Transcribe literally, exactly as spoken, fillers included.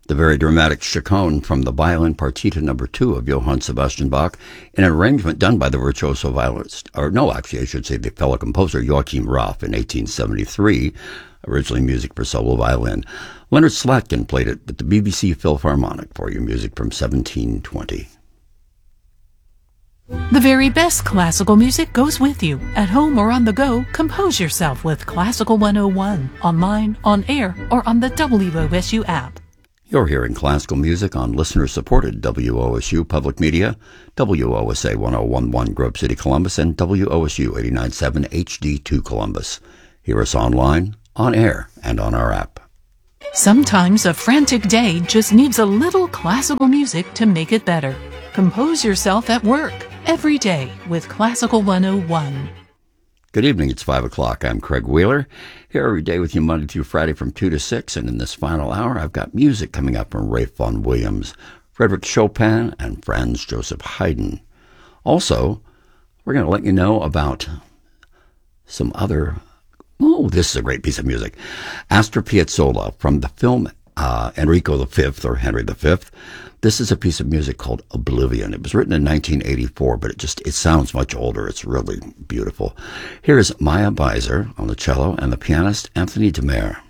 The very dramatic Chaconne from the Violin Partita Number Two of Johann Sebastian Bach, in an arrangement done by the virtuoso violinist, or no, actually, I should say the fellow composer Joachim Raff in eighteen seventy-three, originally music for solo violin. Leonard Slatkin played it with the B B C Philharmonic for you, music from seventeen twenty. The very best classical music goes with you. At home or on the go, compose yourself with Classical one oh one, online, on air, or on the W O S U app. You're hearing classical music on listener-supported W O S U Public Media, W O S A one oh one point one Grove City, Columbus, and W O S U eighty-nine point seven H D two Columbus. Hear us online, on air, and on our app. Sometimes a frantic day just needs a little classical music to make it better. Compose yourself at work every day with Classical one oh one. Good evening, it's five o'clock. I'm Craig Wheeler, here every day with you Monday through Friday from two to six, and in this final hour, I've got music coming up from Ralph Vaughan Williams, Frederick Chopin, and Franz Joseph Haydn. Also, we're going to let you know about some other, oh, this is a great piece of music, Astor Piazzolla from the film uh, Enrico the Fifth, or Henry the Fifth. This is a piece of music called Oblivion. It was written in nineteen eighty-four, but it just, it sounds much older. It's really beautiful. Here is Maya Beiser on the cello and the pianist Anthony DeMare.